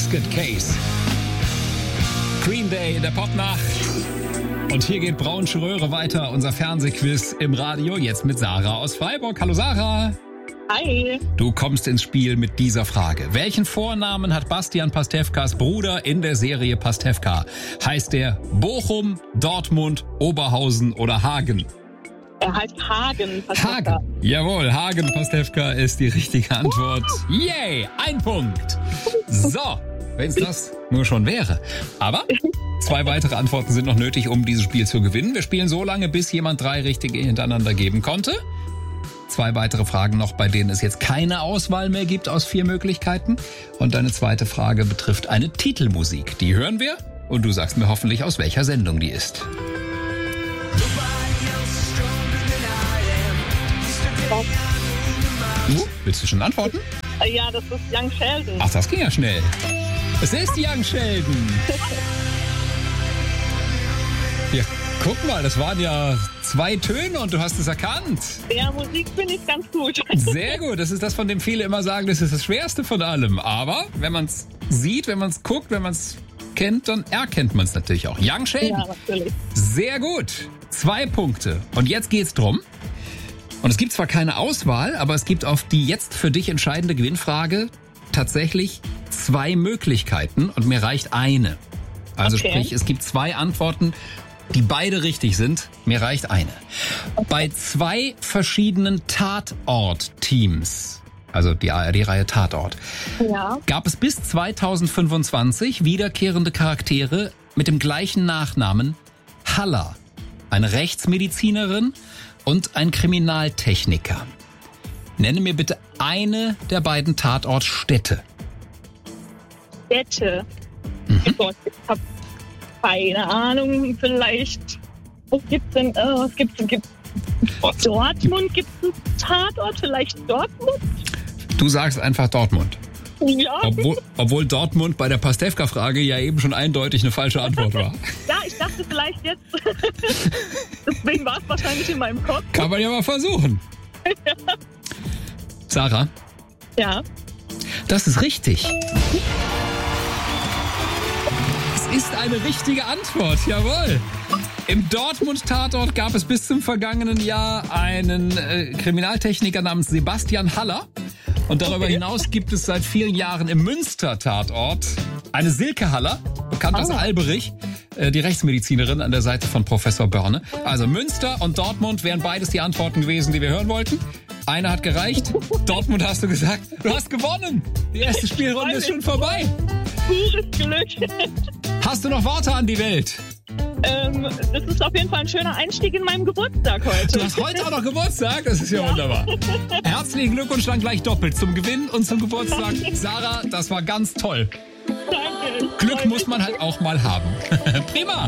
Basket Case. Green Day in der Popnacht. Und hier geht Braunsche Röhre weiter, unser Fernsehquiz im Radio, jetzt mit Sarah aus Freiburg. Hallo Sarah. Hi. Du kommst ins Spiel mit dieser Frage. Welchen Vornamen hat Bastian Pastewkas Bruder in der Serie Pastewka? Heißt der Bochum, Dortmund, Oberhausen oder Hagen? Er heißt Hagen. Hagen. Jawohl, Hagen Pastewka ist die richtige Antwort. Yay, ein Punkt. So, wenn es das nur schon wäre. Aber 2 weitere Antworten sind noch nötig, um dieses Spiel zu gewinnen. Wir spielen so lange, bis jemand 3 richtige hintereinander geben konnte. 2 weitere Fragen noch, bei denen es jetzt keine Auswahl mehr gibt aus 4 Möglichkeiten. Und deine zweite Frage betrifft eine Titelmusik. Die hören wir und du sagst mir hoffentlich, aus welcher Sendung die ist. Willst du schon antworten? Ja, das ist Young Sheldon. Ach, das ging ja schnell. Es ist Young Sheldon. Ja, guck mal, das waren ja 2 Töne und du hast es erkannt. Ja, Musik bin ich ganz gut. Sehr gut, das ist das, von dem viele immer sagen, das ist das Schwerste von allem. Aber wenn man es sieht, wenn man es guckt, wenn man es kennt, dann erkennt man es natürlich auch. Young Sheldon. Ja, natürlich. Sehr gut. 2 Punkte. Und jetzt geht's drum. Und es gibt zwar keine Auswahl, aber es gibt auf die jetzt für dich entscheidende Gewinnfrage tatsächlich 2 Möglichkeiten und mir reicht eine. Also sprich, es gibt 2 Antworten, die beide richtig sind. Mir reicht eine. Bei 2 verschiedenen Tatort-Teams, also die ARD-Reihe Tatort, gab es bis 2025 wiederkehrende Charaktere mit dem gleichen Nachnamen Haller. Eine Rechtsmedizinerin und ein Kriminaltechniker. Nenne mir bitte eine der beiden Tatortstädte. Städte. Gott, ich habe keine Ahnung, vielleicht. Was gibt's denn? Dortmund, gibt's einen Tatort? Vielleicht Dortmund? Du sagst einfach Dortmund. Ja. Obwohl Dortmund bei der Pastewka-Frage ja eben schon eindeutig eine falsche Antwort war. Ja, ich dachte vielleicht jetzt. Deswegen war es wahrscheinlich in meinem Kopf. Kann man ja mal versuchen. Ja. Sarah? Ja. Das ist richtig. Es ist eine richtige Antwort, jawohl. Im Dortmund-Tatort gab es bis zum vergangenen Jahr einen Kriminaltechniker namens Sebastian Haller. Und darüber hinaus gibt es seit vielen Jahren im Münster-Tatort eine Silke Haller, bekannt als Alberich, die Rechtsmedizinerin an der Seite von Professor Börne. Also Münster und Dortmund wären beides die Antworten gewesen, die wir hören wollten. Eine hat gereicht. Dortmund hast du gesagt. Du hast gewonnen. Die erste Spielrunde ist schon vorbei. Pures Glück. Hast du noch Worte an die Welt? Das ist auf jeden Fall ein schöner Einstieg in meinem Geburtstag heute. Du hast heute auch noch Geburtstag? Das ist ja wunderbar. Herzlichen Glückwunsch dann gleich doppelt zum Gewinn und zum Geburtstag. Sarah, das war ganz toll. Danke. Glück muss man halt auch mal haben. Prima.